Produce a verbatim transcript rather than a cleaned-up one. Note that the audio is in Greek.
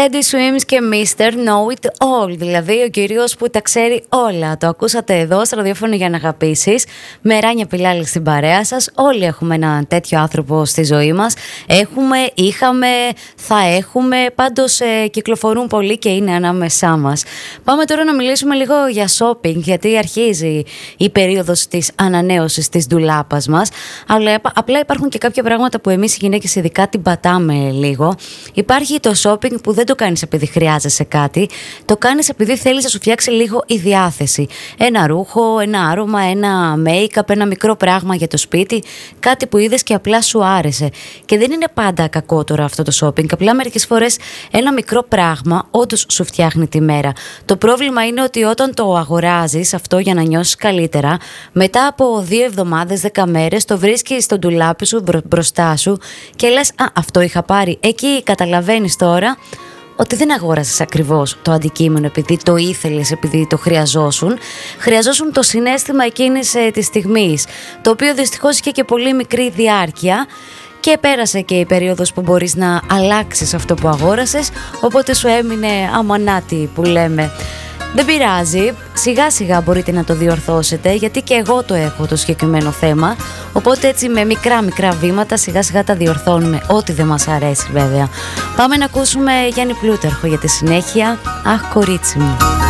Teddy Swims και μίστερ Know It All, δηλαδή ο κύριος που τα ξέρει όλα. Το ακούσατε εδώ στο ραδιόφωνο για να αγαπήσεις. Με Ράνια Πιλάλη στην παρέα σας. Όλοι έχουμε ένα τέτοιο άνθρωπο στη ζωή μας. Έχουμε, είχαμε, θα έχουμε. Πάντως ε, κυκλοφορούν πολύ και είναι ανάμεσά μας. Πάμε τώρα να μιλήσουμε λίγο για shopping, γιατί αρχίζει η περίοδος της ανανέωσης της ντουλάπας μας. Αλλά απλά υπάρχουν και κάποια πράγματα που εμείς οι γυναίκες ειδικά την πατάμε λίγο. Υπάρχει το shopping που δεν το κάνεις επειδή χρειάζεσαι κάτι, το κάνεις επειδή θέλεις να σου φτιάξει λίγο η διάθεση. Ένα ρούχο, ένα άρωμα, ένα make-up, ένα μικρό πράγμα για το σπίτι, κάτι που είδες και απλά σου άρεσε. Και δεν είναι πάντα κακό τώρα αυτό το shopping, απλά μερικές φορές ένα μικρό πράγμα όντως σου φτιάχνει τη μέρα. Το πρόβλημα είναι ότι όταν το αγοράζεις αυτό για να νιώσεις καλύτερα, μετά από δύο εβδομάδες, δέκα μέρες, το βρίσκεις στο ντουλάπι σου μπροστά σου και λες «Α, αυτό είχα πάρει». Εκεί καταλαβαίνεις τώρα ότι δεν αγόρασες ακριβώς το αντικείμενο επειδή το ήθελες, επειδή το χρειαζόσουν. Χρειαζόσουν το συναίσθημα εκείνης ε, της στιγμής, το οποίο δυστυχώς είχε και πολύ μικρή διάρκεια και πέρασε και η περίοδος που μπορείς να αλλάξεις αυτό που αγόρασες, οπότε σου έμεινε αμανάτι που λέμε. Δεν πειράζει, σιγά σιγά μπορείτε να το διορθώσετε, γιατί και εγώ το έχω το συγκεκριμένο θέμα. Οπότε έτσι με μικρά μικρά βήματα σιγά σιγά τα διορθώνουμε, ό,τι δεν μας αρέσει βέβαια. Πάμε να ακούσουμε Γιάννη Πλούταρχο για τη συνέχεια. Αχ κορίτσι μου.